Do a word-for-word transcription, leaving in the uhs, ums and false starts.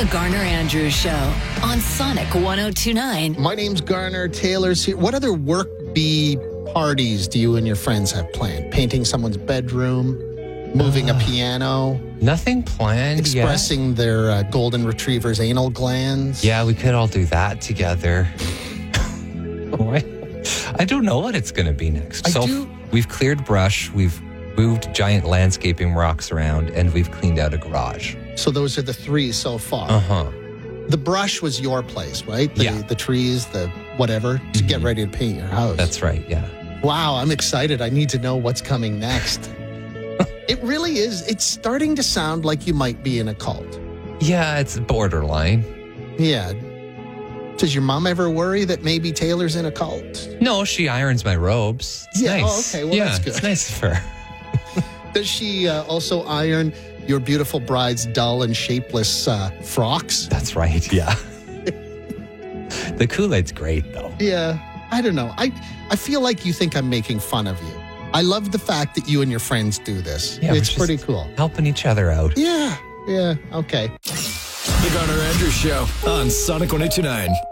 The Garner Andrews Show on Sonic one oh two point nine. My name's Garner. Taylor's here. What other work bee parties do you and your friends have planned? Painting someone's bedroom, moving uh, a piano, nothing planned. Expressing yet. their uh, golden retriever's anal glands. Yeah, we could all do that together. I don't know what it's going to be next. I so do... we've cleared brush, we've moved giant landscaping rocks around, and we've cleaned out a garage. So those are the three so far. Uh-huh. The brush was your place, right? The, yeah. The trees, the whatever, to mm-hmm. get ready to paint your house. That's right, yeah. Wow, I'm excited. I need to know what's coming next. It really is. It's starting to sound like you might be in a cult. Yeah, it's borderline. Yeah. Does your mom ever worry that maybe Taylor's in a cult? No, she irons my robes. It's yeah, nice. Oh, okay, well, yeah, that's good. It's nice of her. Does she uh, also iron your beautiful bride's dull and shapeless uh, frocks? That's right, yeah. The Kool-Aid's great, though. Yeah, I don't know. I, I feel like you think I'm making fun of you. I love the fact that you and your friends do this. Yeah, it's pretty cool. Helping each other out. Yeah, yeah, okay. The Garner Andrews Show on Sonic one oh two point nine.